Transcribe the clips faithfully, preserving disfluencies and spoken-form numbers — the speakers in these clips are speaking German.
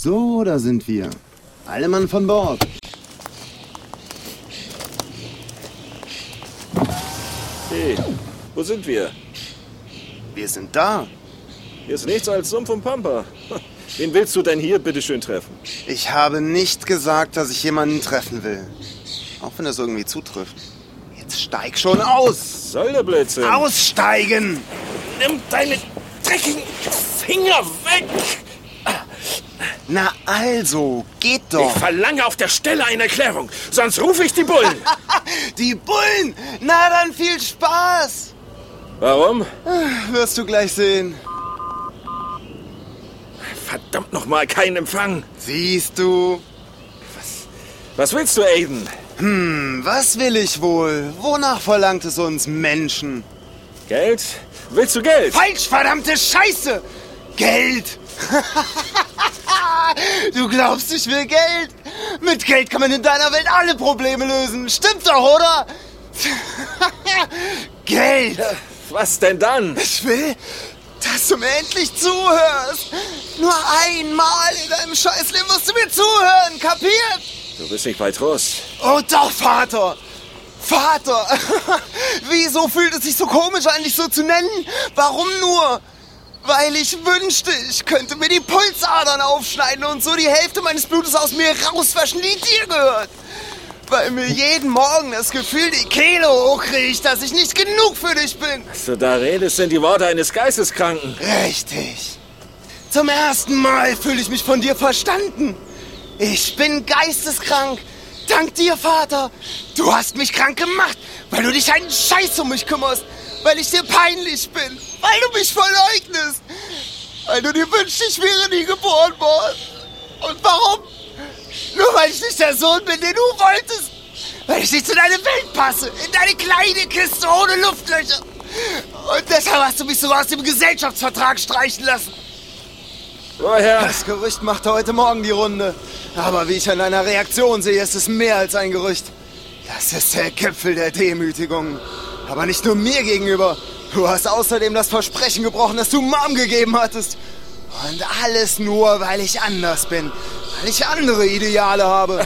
So, da sind wir. Alle Mann von Bord. Hey, wo sind wir? Wir sind da. Hier ist nichts als Sumpf und Pampa. Wen willst du denn hier bitteschön treffen? Ich habe nicht gesagt, dass ich jemanden treffen will. Auch wenn das irgendwie zutrifft. Jetzt steig schon aus! Soll der Blödsinn? Aussteigen! Nimm deine dreckigen Finger weg! Na also, geht doch! Ich verlange auf der Stelle eine Erklärung, sonst rufe ich die Bullen! Die Bullen! Na dann viel Spaß! Warum? Wirst du gleich sehen. Verdammt nochmal, kein Empfang! Siehst du? Was, was willst du, Aiden? Hm, was will ich wohl? Wonach verlangt es uns Menschen? Geld? Willst du Geld? Falsch, verdammte Scheiße! Geld! Du glaubst, ich will Geld? Mit Geld kann man in deiner Welt alle Probleme lösen. Stimmt doch, oder? Geld! Was denn dann? Ich will, dass du mir endlich zuhörst. Nur einmal in deinem Scheißleben musst du mir zuhören, kapiert? Du bist nicht bei Trost. Oh doch, Vater! Vater! Wieso fühlt es sich so komisch an, dich so zu nennen? Warum nur? Weil ich wünschte, ich könnte mir die Pulsadern aufschneiden und so die Hälfte meines Blutes aus mir rauswaschen, die dir gehört. Weil mir jeden Morgen das Gefühl die Kehle hochkriegt, dass ich nicht genug für dich bin. Was du da redest, sind die Worte eines Geisteskranken. Richtig. Zum ersten Mal fühle ich mich von dir verstanden. Ich bin geisteskrank. Dank dir, Vater. Du hast mich krank gemacht, weil du dich einen Scheiß um mich kümmerst. Weil ich dir peinlich bin. Weil du mich verleugnest. Weil du dir wünschst, ich wäre nie geboren worden. Und warum? Nur weil ich nicht der Sohn bin, den du wolltest. Weil ich nicht zu deiner Welt passe. In deine kleine Kiste ohne Luftlöcher. Und deshalb hast du mich sogar aus dem Gesellschaftsvertrag streichen lassen. Woher? Das Gerücht machte heute Morgen die Runde. Aber wie ich an deiner Reaktion sehe, ist es mehr als ein Gerücht. Das ist der Gipfel der Demütigung. Aber nicht nur mir gegenüber. Du hast außerdem das Versprechen gebrochen, das du Mom gegeben hattest. Und alles nur, weil ich anders bin. Weil ich andere Ideale habe.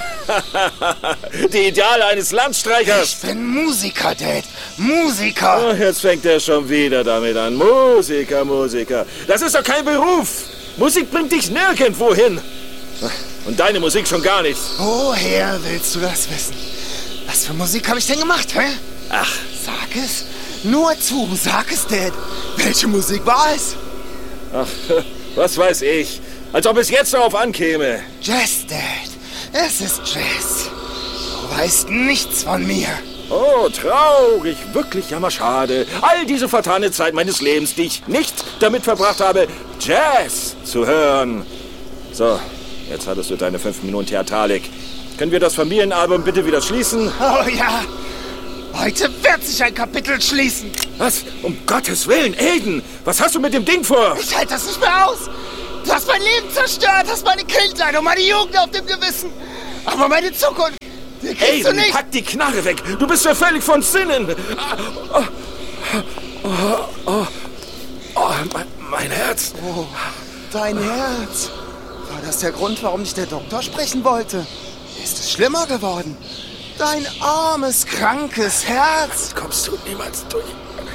Die Ideale eines Landstreichers. Ich bin Musiker, Dad. Musiker. Oh, jetzt fängt er schon wieder damit an. Musiker, Musiker. Das ist doch kein Beruf. Musik bringt dich nirgendwo hin. Und deine Musik schon gar nicht. Woher willst du das wissen? Was für Musik habe ich denn gemacht, hä? Ach. Sag es. Nur zu, sag es, Dad. Welche Musik war es? Ach, was weiß ich. Als ob es jetzt darauf ankäme. Jazz, Dad. Es ist Jazz. Du weißt nichts von mir. Oh, traurig. Wirklich jammerschade. All diese vertane Zeit meines Lebens, die ich nicht damit verbracht habe, Jazz zu hören. So, jetzt hattest du deine fünf Minuten Theatralik. Können wir das Familienalbum bitte wieder schließen? Oh ja. Heute wird sich ein Kapitel schließen. Was? Um Gottes Willen, Aiden! Was hast du mit dem Ding vor? Ich halte das nicht mehr aus. Du hast mein Leben zerstört, hast meine Kindheit und meine Jugend auf dem Gewissen. Aber meine Zukunft, die kriegst Aiden, du nicht. pack die Knarre weg. Du bist ja völlig von Sinnen. Oh, oh, oh, oh mein, mein Herz. Oh, dein Herz. War das der Grund, warum dich der Doktor sprechen wollte? Ist es schlimmer geworden? Dein armes, krankes Herz. Damit kommst du niemals durch.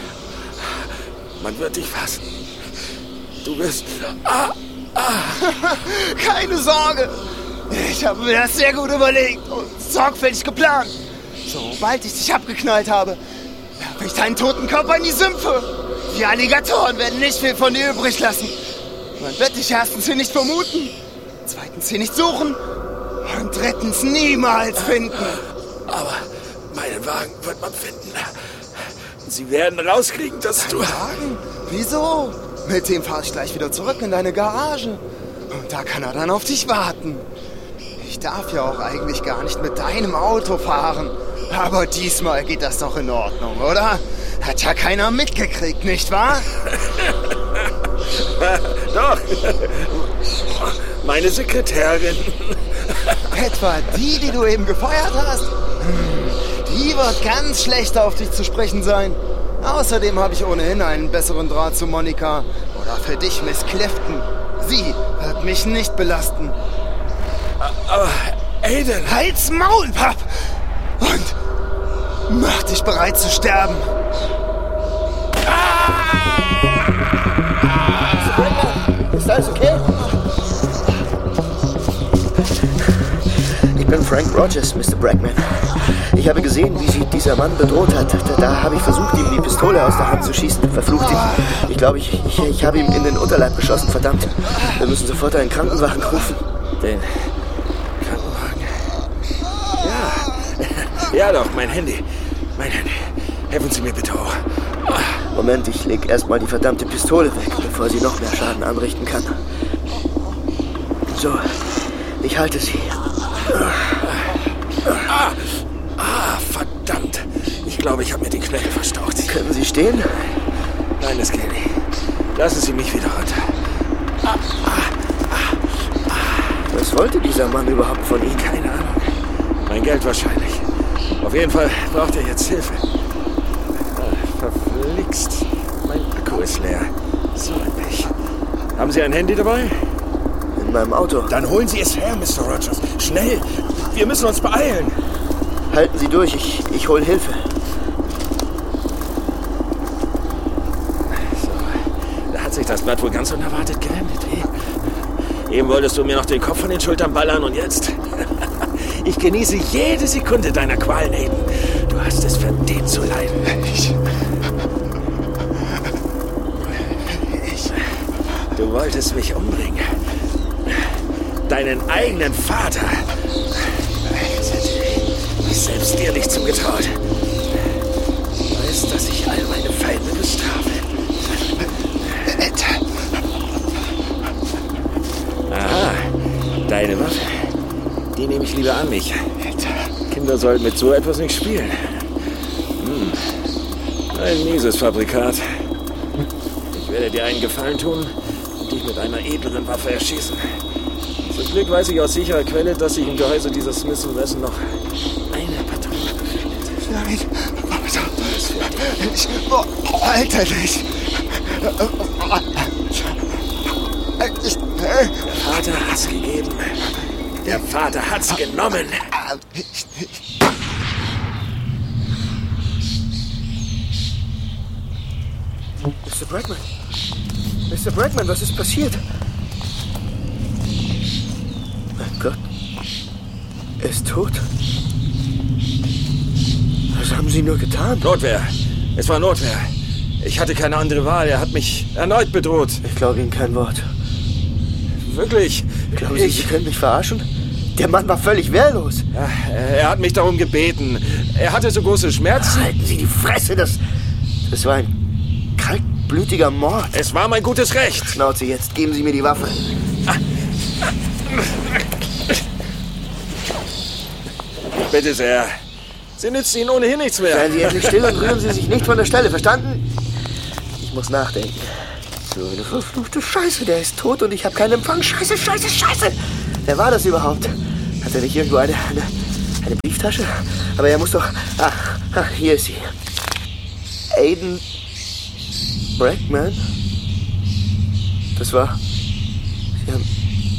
Man wird dich fassen. Du wirst... Ah, ah. Keine Sorge. Ich habe mir das sehr gut überlegt und sorgfältig geplant. Sobald ich dich abgeknallt habe, werfe ich deinen toten Körper in die Sümpfe. Die Alligatoren werden nicht viel von dir übrig lassen. Man wird dich erstens hier nicht vermuten, zweitens hier nicht suchen und drittens niemals finden. Aber meinen Wagen wird man finden. Sie werden rauskriegen, dass du... Wagen? Wieso? Mit dem fahre ich gleich wieder zurück in deine Garage. Und da kann er dann auf dich warten. Ich darf ja auch eigentlich gar nicht mit deinem Auto fahren. Aber diesmal geht das doch in Ordnung, oder? Hat ja keiner mitgekriegt, nicht wahr? Doch. Meine Sekretärin. Etwa die, die du eben gefeuert hast? Hm, die wird ganz schlecht auf dich zu sprechen sein. Außerdem habe ich ohnehin einen besseren Draht zu Monika. Oder für dich, Miss Clifton. Sie wird wird mich nicht belasten. Aber, Aiden... Halt's Maul, Papp! Und mach dich bereit zu sterben. Ist alles okay? Ich bin Frank Rogers, Mister Brackman. Ich habe gesehen, wie sie dieser Mann bedroht hat. Da, da habe ich versucht, ihm die Pistole aus der Hand zu schießen. Verflucht ihn. Ich glaube, ich, ich, ich habe ihm in den Unterleib geschossen. Verdammt. Wir müssen sofort einen Krankenwagen rufen. Den Krankenwagen? Ja. Ja doch, mein Handy. Mein Handy. Helfen Sie mir bitte auch. Moment, ich leg erstmal die verdammte Pistole weg, bevor sie noch mehr Schaden anrichten kann. So, ich halte sie. Ah, ah, verdammt. Ich glaube, ich habe mir die Knöchel verstaucht. Können Sie stehen? Nein, das geht nicht. Lassen Sie mich wieder runter. Ah, ah, ah, ah. Was wollte dieser Mann überhaupt von Ihnen? Keine Ahnung. Mein Geld wahrscheinlich. Auf jeden Fall braucht er jetzt Hilfe. Verflixt. Mein Akku ist leer. So ein Pech. Haben Sie ein Handy dabei? In meinem Auto. Dann holen Sie es her, Mister Rogers. Schnell. Wir müssen uns beeilen. Halten Sie durch. Ich, ich hole Hilfe. So. Da hat sich das Blatt wohl ganz unerwartet gewendet. Wie? Eben wolltest du mir noch den Kopf von den Schultern ballern und jetzt? Ich genieße jede Sekunde deiner Qualen, Aiden. Du hast es verdient zu leiden. Ich... Du wolltest mich umbringen. Deinen eigenen Vater. Das hätte ich selbst dir nicht zugetraut. Du weißt, dass ich all meine Feinde bestrafe. Aha, deine Waffe. Die nehme ich lieber an mich. Kinder sollten mit so etwas nicht spielen. Hm. Ein mieses Fabrikat. Ich werde dir einen Gefallen tun und dich mit einer edleren Waffe erschießen. Zum Glück weiß ich aus sicherer Quelle, dass sich im Gehäuse dieser Smith und Wesson noch eine Patrone befindet. Nein, ich... Oh, Alter, nicht. Ich... Der Vater hat's gegeben. Der Vater hat's genommen. Mister Brackman. Mister Brackman, was ist passiert? Mein Gott. Er ist tot. Was haben Sie nur getan? Notwehr. Es war Notwehr. Ich hatte keine andere Wahl. Er hat mich erneut bedroht. Ich glaube Ihnen kein Wort. Wirklich? Glauben Sie, Sie können mich verarschen? Der Mann war völlig wehrlos. Ja, er hat mich darum gebeten. Er hatte so große Schmerzen. Halten Sie die Fresse, das... Das war ein kaltblütiger Mord. Es war mein gutes Recht. Schnauze jetzt, geben Sie mir die Waffe. Bitte sehr. Sie nützt Ihnen ohnehin nichts mehr. Seien Sie endlich still und rühren Sie sich nicht von der Stelle, verstanden? Ich muss nachdenken. So eine verfluchte Scheiße, der ist tot und ich habe keinen Empfang. Scheiße, scheiße, scheiße. Wer war das überhaupt? Hat er nicht irgendwo eine, eine, eine Brieftasche? Aber er muss doch... Ah, ah, hier ist sie. Aiden Brackman? Das war... Sie haben...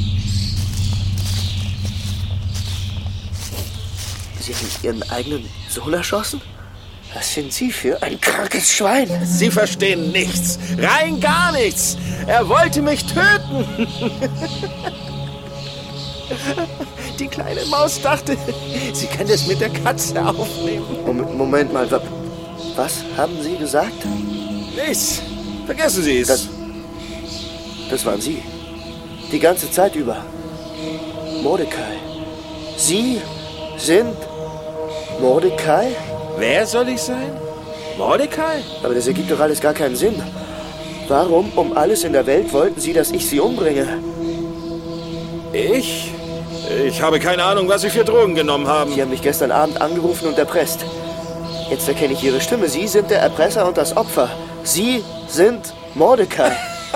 Sie haben Ihren eigenen Sohn erschossen? Was sind Sie für ein krankes Schwein? Sie verstehen nichts. Rein gar nichts. Er wollte mich töten. Die kleine Maus dachte, sie könnte es mit der Katze aufnehmen. Moment, Moment mal, was haben Sie gesagt? Nichts. Vergessen Sie es. Das, das waren Sie. Die ganze Zeit über. Mordecai. Sie sind Mordecai? Wer soll ich sein? Mordecai? Aber das ergibt doch alles gar keinen Sinn. Warum um alles in der Welt wollten Sie, dass ich Sie umbringe? Ich? Ich habe keine Ahnung, was Sie für Drogen genommen haben. Sie haben mich gestern Abend angerufen und erpresst. Jetzt erkenne ich Ihre Stimme. Sie sind der Erpresser und das Opfer. Sie sind Mordecai.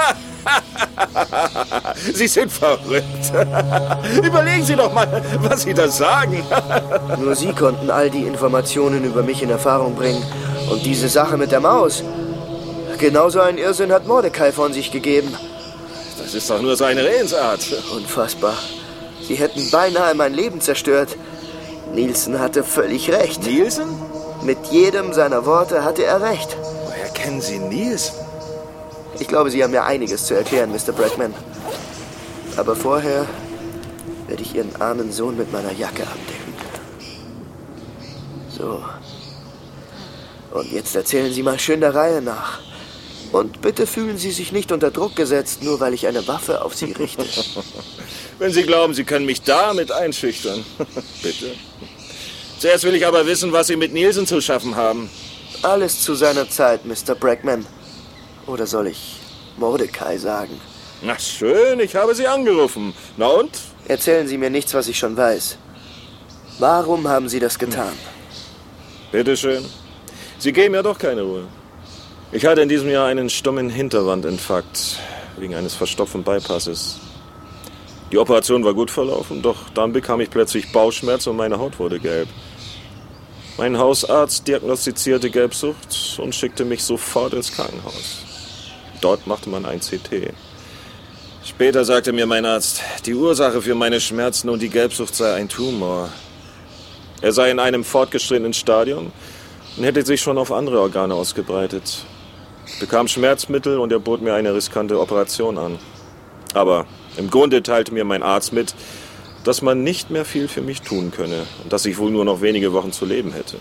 Sie sind verrückt. Überlegen Sie doch mal, was Sie da sagen. Nur Sie konnten all die Informationen über mich in Erfahrung bringen. Und diese Sache mit der Maus. Genauso einen Irrsinn hat Mordecai von sich gegeben. Das ist doch nur seine Redensart. Unfassbar. Sie hätten beinahe mein Leben zerstört. Nielsen hatte völlig recht. Nielsen? Mit jedem seiner Worte hatte er recht. Woher kennen Sie Nielsen? Ich glaube, Sie haben mir einiges zu erklären, Mister Brackman. Aber vorher werde ich Ihren armen Sohn mit meiner Jacke abdecken. So. Und jetzt erzählen Sie mal schön der Reihe nach. Und bitte fühlen Sie sich nicht unter Druck gesetzt, nur weil ich eine Waffe auf Sie richte. Wenn Sie glauben, Sie können mich damit einschüchtern. Bitte. Zuerst will ich aber wissen, was Sie mit Nielsen zu schaffen haben. Alles zu seiner Zeit, Mister Brackman. Oder soll ich Mordecai sagen? Na schön, ich habe Sie angerufen. Na und? Erzählen Sie mir nichts, was ich schon weiß. Warum haben Sie das getan? Bitte schön. Sie geben ja doch keine Ruhe. Ich hatte in diesem Jahr einen stummen Hinterwandinfarkt wegen eines verstopften Bypasses. Die Operation war gut verlaufen, doch dann bekam ich plötzlich Bauchschmerz und meine Haut wurde gelb. Mein Hausarzt diagnostizierte Gelbsucht und schickte mich sofort ins Krankenhaus. Dort machte man ein C T. Später sagte mir mein Arzt, die Ursache für meine Schmerzen und die Gelbsucht sei ein Tumor. Er sei in einem fortgeschrittenen Stadium und hätte sich schon auf andere Organe ausgebreitet. Ich bekam Schmerzmittel und er bot mir eine riskante Operation an. Aber im Grunde teilte mir mein Arzt mit, dass man nicht mehr viel für mich tun könne und dass ich wohl nur noch wenige Wochen zu leben hätte.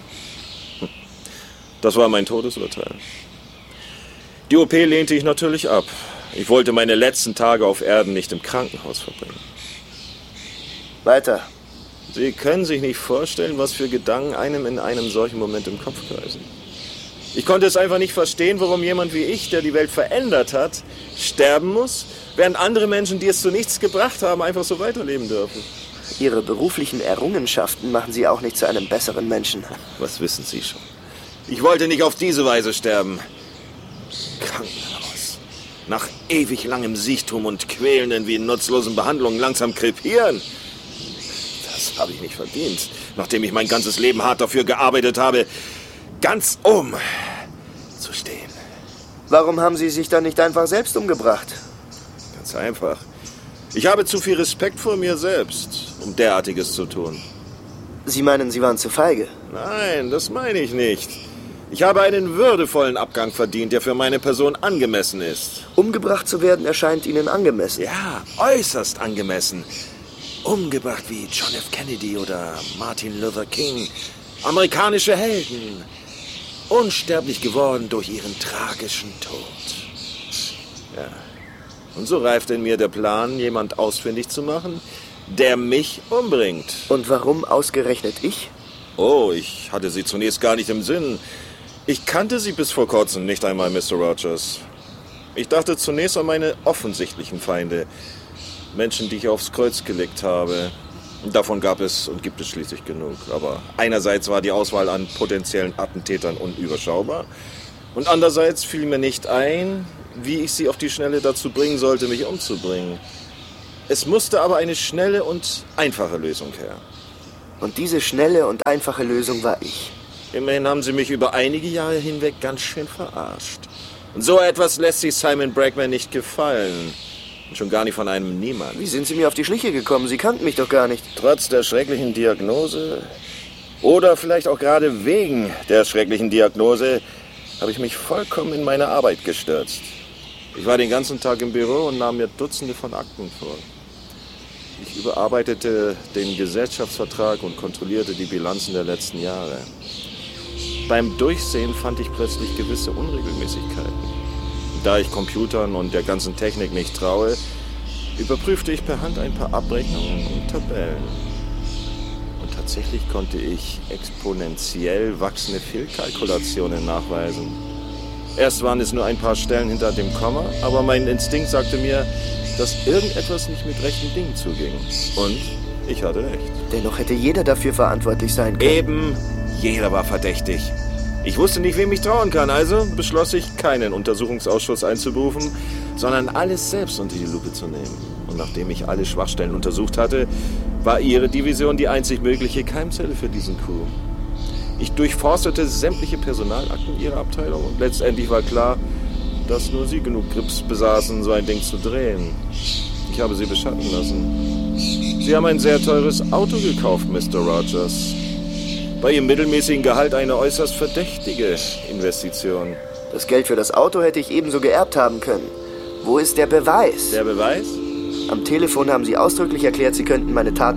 Das war mein Todesurteil. Die O P lehnte ich natürlich ab. Ich wollte meine letzten Tage auf Erden nicht im Krankenhaus verbringen. Weiter. Sie können sich nicht vorstellen, was für Gedanken einem in einem solchen Moment im Kopf kreisen. Ich konnte es einfach nicht verstehen, warum jemand wie ich, der die Welt verändert hat, sterben muss, während andere Menschen, die es zu nichts gebracht haben, einfach so weiterleben dürfen. Ihre beruflichen Errungenschaften machen Sie auch nicht zu einem besseren Menschen. Was wissen Sie schon? Ich wollte nicht auf diese Weise sterben. Krankenhaus. Nach ewig langem Siechtum und quälenden wie nutzlosen Behandlungen langsam krepieren. Das habe ich nicht verdient, nachdem ich mein ganzes Leben hart dafür gearbeitet habe, ganz oben zu stehen. Warum haben Sie sich dann nicht einfach selbst umgebracht? Ganz einfach. Ich habe zu viel Respekt vor mir selbst, um derartiges zu tun. Sie meinen, Sie waren zu feige? Nein, das meine ich nicht. Ich habe einen würdevollen Abgang verdient, der für meine Person angemessen ist. Umgebracht zu werden erscheint Ihnen angemessen? Ja, äußerst angemessen. Umgebracht wie John F. Kennedy oder Martin Luther King. Amerikanische Helden. Unsterblich geworden durch ihren tragischen Tod. Ja. Und so reift in mir der Plan, jemand ausfindig zu machen, der mich umbringt. Und warum ausgerechnet ich? Oh, ich hatte sie zunächst gar nicht im Sinn. Ich kannte sie bis vor kurzem nicht einmal, Mister Rogers. Ich dachte zunächst an meine offensichtlichen Feinde. Menschen, die ich aufs Kreuz gelegt habe. Davon gab es und gibt es schließlich genug. Aber einerseits war die Auswahl an potenziellen Attentätern unüberschaubar. Und andererseits fiel mir nicht ein, wie ich sie auf die Schnelle dazu bringen sollte, mich umzubringen. Es musste aber eine schnelle und einfache Lösung her. Und diese schnelle und einfache Lösung war ich. Immerhin haben sie mich über einige Jahre hinweg ganz schön verarscht. Und so etwas lässt sich Simon Brackman nicht gefallen. Und schon gar nicht von einem Niemand. Wie sind Sie mir auf die Schliche gekommen? Sie kannten mich doch gar nicht. Trotz der schrecklichen Diagnose oder vielleicht auch gerade wegen der schrecklichen Diagnose habe ich mich vollkommen in meine Arbeit gestürzt. Ich war den ganzen Tag im Büro und nahm mir Dutzende von Akten vor. Ich überarbeitete den Gesellschaftsvertrag und kontrollierte die Bilanzen der letzten Jahre. Beim Durchsehen fand ich plötzlich gewisse Unregelmäßigkeiten. Da ich Computern und der ganzen Technik nicht traue, überprüfte ich per Hand ein paar Abrechnungen und Tabellen. Und tatsächlich konnte ich exponentiell wachsende Fehlkalkulationen nachweisen. Erst waren es nur ein paar Stellen hinter dem Komma, aber mein Instinkt sagte mir, dass irgendetwas nicht mit rechten Dingen zuging. Und ich hatte recht. Dennoch hätte jeder dafür verantwortlich sein können. Eben, jeder war verdächtig. Ich wusste nicht, wem ich trauen kann, also beschloss ich, keinen Untersuchungsausschuss einzuberufen, sondern alles selbst unter die Lupe zu nehmen. Und nachdem ich alle Schwachstellen untersucht hatte, war Ihre Division die einzig mögliche Keimzelle für diesen Coup. Ich durchforstete sämtliche Personalakten Ihrer Abteilung und letztendlich war klar, dass nur Sie genug Grips besaßen, so ein Ding zu drehen. Ich habe Sie beschatten lassen. Sie haben ein sehr teures Auto gekauft, Mister Rogers. Bei Ihrem mittelmäßigen Gehalt eine äußerst verdächtige Investition. Das Geld für das Auto hätte ich ebenso geerbt haben können. Wo ist der Beweis? Der Beweis? Am Telefon haben Sie ausdrücklich erklärt, Sie könnten meine Tat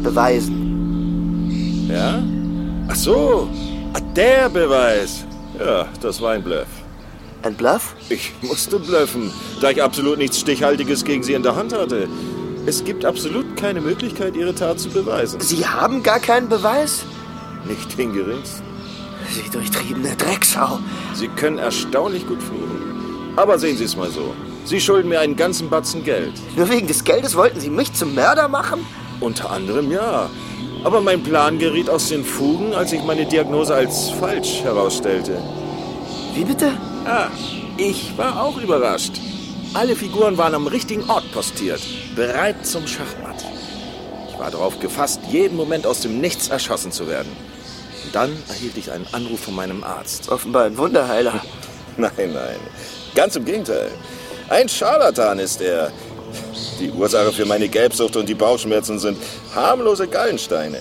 beweisen. Ja? Ach so, ah, der Beweis. Ja, das war ein Bluff. Ein Bluff? Ich musste bluffen, da ich absolut nichts Stichhaltiges gegen Sie in der Hand hatte. Es gibt absolut keine Möglichkeit, Ihre Tat zu beweisen. Sie haben gar keinen Beweis? Nicht den geringsten. Sie durchtriebene Drecksau. Sie können erstaunlich gut fluchen. Aber sehen Sie es mal so. Sie schulden mir einen ganzen Batzen Geld. Nur wegen des Geldes wollten Sie mich zum Mörder machen? Unter anderem ja. Aber mein Plan geriet aus den Fugen, als ich meine Diagnose als falsch herausstellte. Wie bitte? Ah, ich war auch überrascht. Alle Figuren waren am richtigen Ort postiert, bereit zum Schachmatt. Ich war darauf gefasst, jeden Moment aus dem Nichts erschossen zu werden. Und dann erhielt ich einen Anruf von meinem Arzt. Offenbar ein Wunderheiler. Nein, nein. Ganz im Gegenteil. Ein Scharlatan ist er. Die Ursache für meine Gelbsucht und die Bauchschmerzen sind harmlose Gallensteine.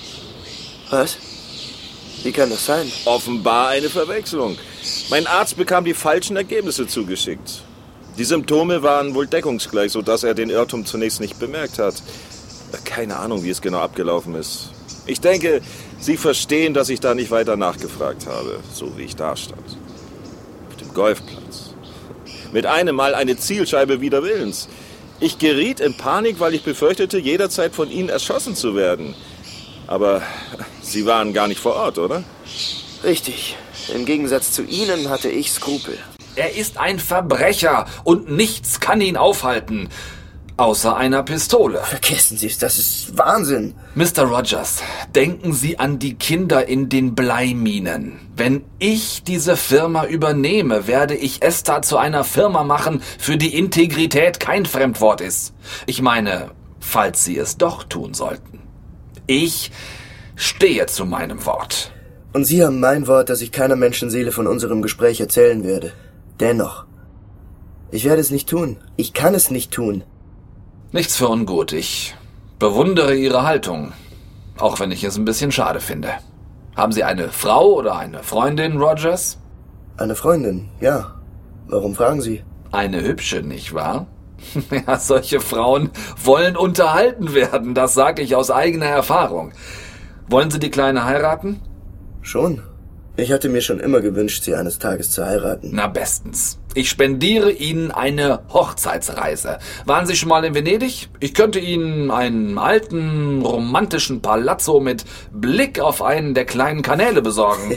Was? Wie kann das sein? Offenbar eine Verwechslung. Mein Arzt bekam die falschen Ergebnisse zugeschickt. Die Symptome waren wohl deckungsgleich, sodass er den Irrtum zunächst nicht bemerkt hat. Keine Ahnung, wie es genau abgelaufen ist. Ich denke, Sie verstehen, dass ich da nicht weiter nachgefragt habe, so wie ich da stand. Auf dem Golfplatz. Mit einem Mal eine Zielscheibe wider Willens. Ich geriet in Panik, weil ich befürchtete, jederzeit von Ihnen erschossen zu werden. Aber Sie waren gar nicht vor Ort, oder? Richtig. Im Gegensatz zu Ihnen hatte ich Skrupel. Er ist ein Verbrecher und nichts kann ihn aufhalten. Außer einer Pistole. Vergessen Sie es, das ist Wahnsinn. Mister Rogers, denken Sie an die Kinder in den Bleiminen. Wenn ich diese Firma übernehme, werde ich ESTA zu einer Firma machen, für die Integrität kein Fremdwort ist. Ich meine, falls Sie es doch tun sollten. Ich stehe zu meinem Wort. Und Sie haben mein Wort, dass ich keiner Menschenseele von unserem Gespräch erzählen werde. Dennoch. Ich werde es nicht tun. Ich kann es nicht tun. Nichts für ungut. Ich bewundere Ihre Haltung. Auch wenn ich es ein bisschen schade finde. Haben Sie eine Frau oder eine Freundin, Rogers? Eine Freundin, ja. Warum fragen Sie? Eine hübsche, nicht wahr? Ja, solche Frauen wollen unterhalten werden. Das sage ich aus eigener Erfahrung. Wollen Sie die Kleine heiraten? Schon. Ich hatte mir schon immer gewünscht, sie eines Tages zu heiraten. Na bestens. Ich spendiere Ihnen eine Hochzeitsreise. Waren Sie schon mal in Venedig? Ich könnte Ihnen einen alten, romantischen Palazzo mit Blick auf einen der kleinen Kanäle besorgen.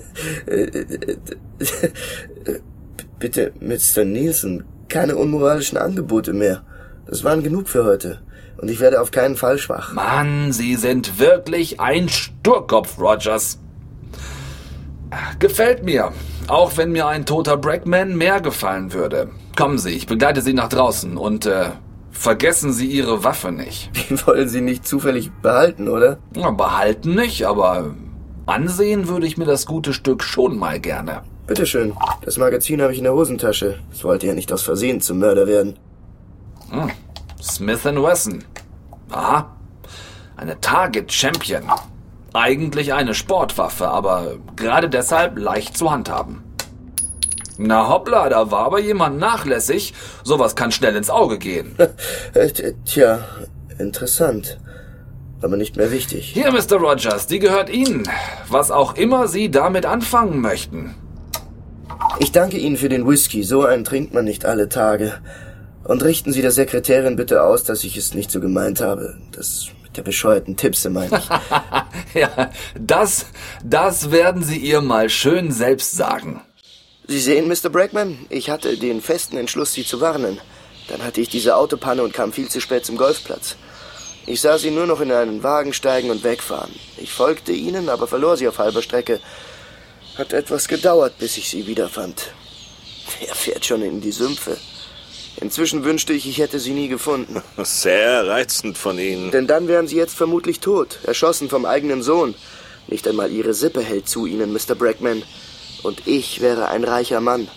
Bitte, Mister Nielsen, keine unmoralischen Angebote mehr. Das waren genug für heute. Und ich werde auf keinen Fall schwach. Mann, Sie sind wirklich ein Sturkopf, Rogers. Gefällt mir. Auch wenn mir ein toter Brackman mehr gefallen würde. Kommen Sie, ich begleite Sie nach draußen und äh, vergessen Sie Ihre Waffe nicht. Die wollen Sie nicht zufällig behalten, oder? Ja, behalten nicht, aber ansehen würde ich mir das gute Stück schon mal gerne. Bitteschön, das Magazin habe ich in der Hosentasche. Ich wollte ja nicht aus Versehen zum Mörder werden. Hm. Smith and Wesson. Aha, eine Target Champion. Eigentlich eine Sportwaffe, aber gerade deshalb leicht zu handhaben. Na hoppla, da war aber jemand nachlässig. Sowas kann schnell ins Auge gehen. Tja, interessant. Aber nicht mehr wichtig. Hier, Mister Rogers, die gehört Ihnen. Was auch immer Sie damit anfangen möchten. Ich danke Ihnen für den Whisky. So einen trinkt man nicht alle Tage. Und richten Sie der Sekretärin bitte aus, dass ich es nicht so gemeint habe. Das mit der bescheuerten Tipse meine ich. Ja, das, das werden Sie ihr mal schön selbst sagen. Sie sehen, Mister Brackman, ich hatte den festen Entschluss, Sie zu warnen. Dann hatte ich diese Autopanne und kam viel zu spät zum Golfplatz. Ich sah Sie nur noch in einen Wagen steigen und wegfahren. Ich folgte Ihnen, aber verlor Sie auf halber Strecke. Hat etwas gedauert, bis ich Sie wiederfand. Wer fährt schon in die Sümpfe? Inzwischen wünschte ich, ich hätte Sie nie gefunden. Sehr reizend von Ihnen. Denn dann wären Sie jetzt vermutlich tot, erschossen vom eigenen Sohn. Nicht einmal Ihre Sippe hält zu Ihnen, Mister Brackman. Und ich wäre ein reicher Mann.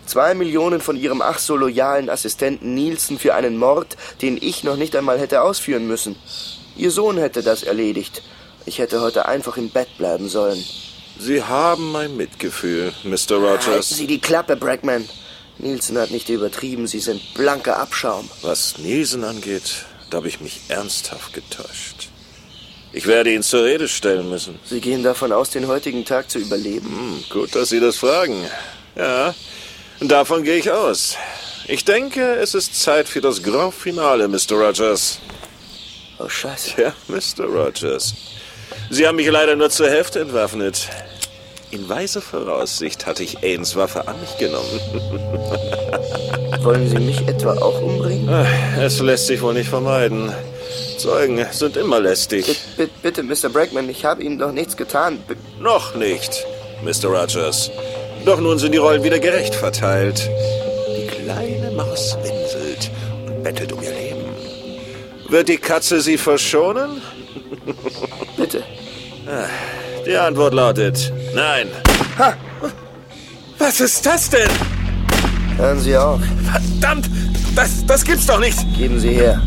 Zwei Millionen von ihrem ach so loyalen Assistenten Nielsen für einen Mord, den ich noch nicht einmal hätte ausführen müssen. Ihr Sohn hätte das erledigt. Ich hätte heute einfach im Bett bleiben sollen. Sie haben mein Mitgefühl, Mister Rogers. Halten Sie die Klappe, Brackman. Nielsen hat nicht übertrieben, Sie sind blanker Abschaum. Was Nielsen angeht, da habe ich mich ernsthaft getäuscht. Ich werde ihn zur Rede stellen müssen. Sie gehen davon aus, den heutigen Tag zu überleben? Hm, gut, dass Sie das fragen. Ja, davon gehe ich aus. Ich denke, es ist Zeit für das Grand Finale, Mister Rogers. Oh, Scheiße. Ja, Mister Rogers. Sie haben mich leider nur zur Hälfte entwaffnet. In weiser Voraussicht hatte ich Aidens Waffe an mich genommen. Wollen Sie mich etwa auch umbringen? Ach, es lässt sich wohl nicht vermeiden. Zeugen sind immer lästig. B- b- bitte, Mister Brackman, ich habe Ihnen doch nichts getan. B- Noch nicht, Mister Rogers. Doch nun sind die Rollen wieder gerecht verteilt. Die kleine Maus winselt und bettelt um ihr Leben. Wird die Katze sie verschonen? Bitte. Die Antwort lautet nein. Ha! Was ist das denn? Hören Sie auf. Verdammt! Das, das gibt's doch nicht! Geben Sie her.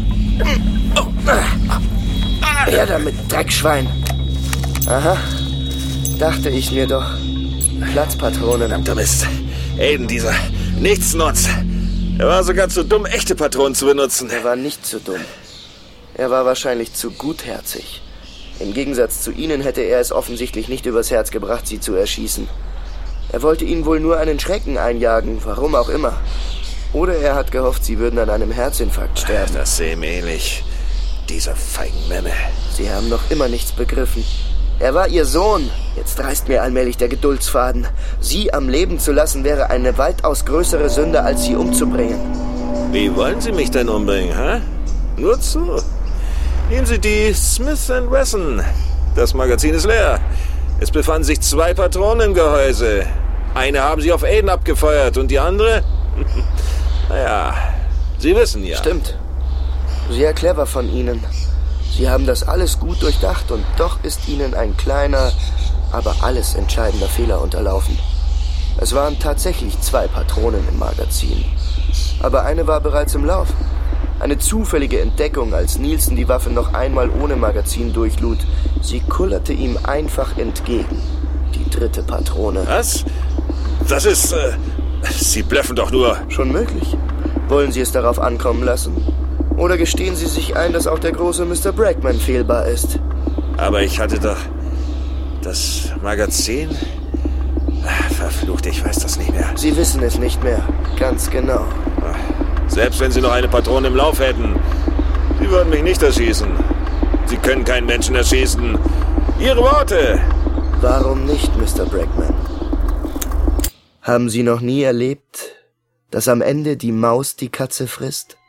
Her damit, Dreckschwein. Aha. Dachte ich mir doch. Platzpatronen. Verdammter Mist. Aiden, dieser Nichtsnutz. Er war sogar zu dumm, echte Patronen zu benutzen. Er war nicht zu dumm. Er war wahrscheinlich zu gutherzig. Im Gegensatz zu Ihnen hätte er es offensichtlich nicht übers Herz gebracht, Sie zu erschießen. Er wollte Ihnen wohl nur einen Schrecken einjagen, warum auch immer. Oder er hat gehofft, Sie würden an einem Herzinfarkt sterben. Das sehe ihm ähnlich. Dieser feigen Memme. Sie haben noch immer nichts begriffen. Er war Ihr Sohn. Jetzt reißt mir allmählich der Geduldsfaden. Sie am Leben zu lassen, wäre eine weitaus größere Sünde, als Sie umzubringen. Wie wollen Sie mich denn umbringen, hä? Nur zu. Nehmen Sie die Smith and Wesson. Das Magazin ist leer. Es befanden sich zwei Patronen im Gehäuse. Eine haben Sie auf Aiden abgefeuert und die andere? Naja, Sie wissen ja. Stimmt. Sehr clever von Ihnen. Sie haben das alles gut durchdacht und doch ist Ihnen ein kleiner, aber alles entscheidender Fehler unterlaufen. Es waren tatsächlich zwei Patronen im Magazin. Aber eine war bereits im Lauf. Eine zufällige Entdeckung, als Nielsen die Waffe noch einmal ohne Magazin durchlud. Sie kullerte ihm einfach entgegen. Die dritte Patrone. Was? Das ist... Äh, Sie blöffen doch nur. Schon möglich. Wollen Sie es darauf ankommen lassen? Oder gestehen Sie sich ein, dass auch der große Mister Brackman fehlbar ist? Aber ich hatte doch... Das Magazin... Ach, verflucht, ich weiß das nicht mehr. Sie wissen es nicht mehr. Ganz genau. Selbst wenn Sie noch eine Patrone im Lauf hätten, Sie würden mich nicht erschießen. Sie können keinen Menschen erschießen. Ihre Worte! Warum nicht, Mister Brackman? Haben Sie noch nie erlebt, dass am Ende die Maus die Katze frisst?